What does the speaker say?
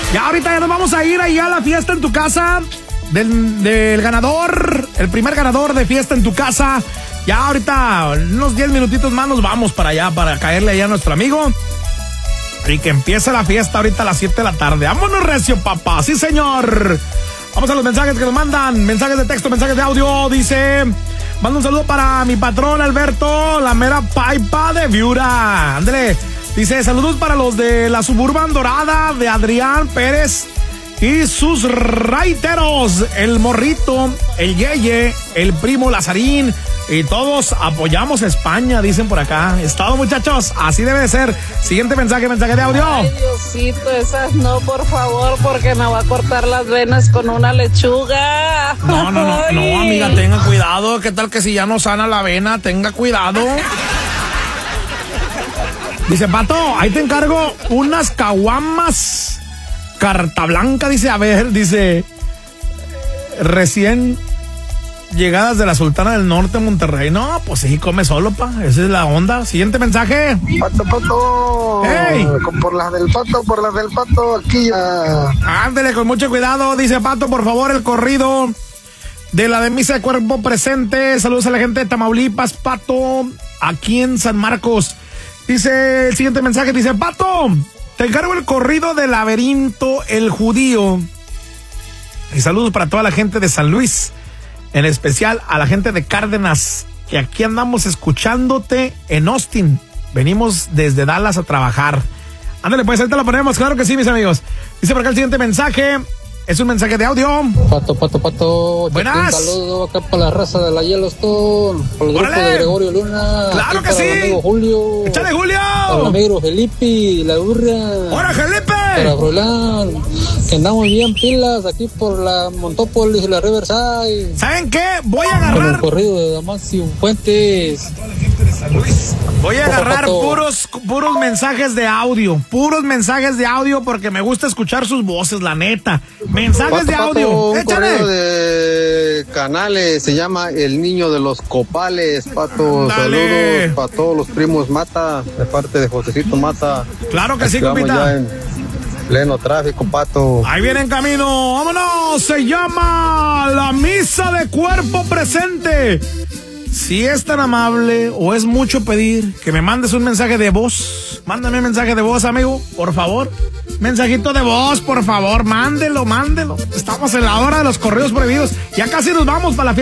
Ya ahorita ya nos vamos a ir ahí a la fiesta en tu casa del ganador, el primer ganador de fiesta en tu casa. Ya ahorita, unos 10 minutitos más nos vamos para allá, para caerle allá a nuestro amigo. Y que empiece la fiesta ahorita a las 7 de la tarde. ¡Vámonos recio, papá! ¡Sí, señor! Vamos a los mensajes que nos mandan. Mensajes de texto, mensajes de audio. Dice, manda un saludo para mi patrón Alberto, la mera paipa de Viura. Ándale. Dice, saludos para los de la Suburban Dorada de Adrián Pérez y sus raiteros, el Morrito, el Yeye, el primo Lazarín, y todos apoyamos a España, dicen por acá. Es todo, muchachos, así debe de ser. Siguiente mensaje de audio. Ay, Diosito, esas no, por favor, porque me va a cortar las venas con una lechuga. No, amiga, tenga cuidado. ¿Qué tal que si ya no sana la vena? Tenga cuidado. Dice, Pato, ahí te encargo unas caguamas Carta Blanca, dice, a ver, dice, recién llegadas de la Sultana del Norte, Monterrey. No, pues sí, come solo, pa, esa es la onda. Siguiente mensaje. Pato. ¡Hey! Por las del pato, aquí ya. Ándele, con mucho cuidado, dice Pato, por favor, el corrido de la de misa de cuerpo presente. Saludos a la gente de Tamaulipas, Pato, aquí en San Marcos. Dice el siguiente mensaje, dice, Pato, te encargo el corrido de Laberinto el Judío. Y saludos para toda la gente de San Luis, en especial a la gente de Cárdenas, que aquí andamos escuchándote en Austin. Venimos desde Dallas a trabajar. Ándale, pues ahorita lo ponemos, claro que sí, mis amigos. Dice por acá el siguiente mensaje. Es un mensaje de audio. Pato. Buenas. Un saludo acá para la raza de la Yellowstone, por el grupo de Gregorio Luna. Claro que sí. Para el amigo Julio. ¡Échale, Julio! Para el amigo Felipe, la burra. ¡Hola, Felipe! Para Rolán, que andamos bien pilas aquí por la Montópolis y la Riverside. ¿Saben qué? Voy a Con agarrar... el corrido de Damasio Fuentes. Voy a agarrar puros mensajes de audio. Puros mensajes de audio porque me gusta escuchar sus voces, la neta. Mensajes de audio. Un ¡Échale! correo de Canales, se llama El Niño de los Copales, Pato. Dale. Saludos para todos los primos Mata, de parte de Josecito Mata. Claro que sí, Estamos compita. ya en pleno tráfico, Pato. Ahí viene en camino. ¡Vámonos! Se llama La Misa de Cuerpo Presente. Si es tan amable o es mucho pedir que me mandes un mensaje de voz, mándame un mensaje de voz, amigo, por favor. Mensajito de voz, por favor, mándelo. Estamos en la hora de los correos prohibidos. Ya casi nos vamos para la fiesta.